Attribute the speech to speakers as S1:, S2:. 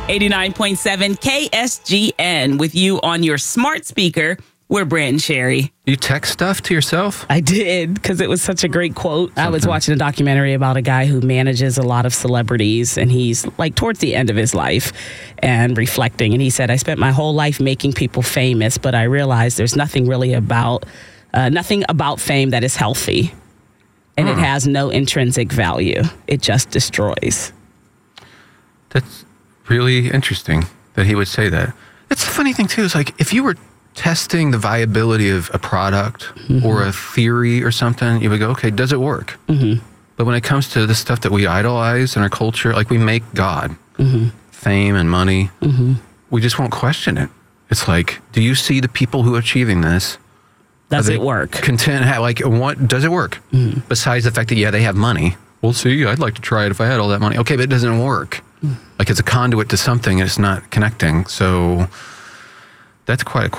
S1: 89.7 KSGN with you on your smart speaker. We're Brent and Sherry.
S2: You text stuff to yourself?
S1: I did, because it was such a great quote. I was watching a documentary about a guy who manages a lot of celebrities, and he's like towards the end of his life and reflecting. And he said, I spent my whole life making people famous, but I realized there's nothing about fame that is healthy. And it has no intrinsic value. It just destroys.
S2: That's really interesting that he would say that. That's the funny thing, too, is like if you were testing the viability of a product or a theory or something, you would go, okay, does it work? But when it comes to the stuff that we idolize in our culture, like we make God, fame and money, we just won't question it. It's like, do you see the people who are achieving this?
S1: Does it work?
S2: Content, what does it work? Besides the fact that, yeah, they have money. Well, see, I'd like to try it if I had all that money. Okay, but it doesn't work. Like it's a conduit to something and it's not connecting. So that's quite a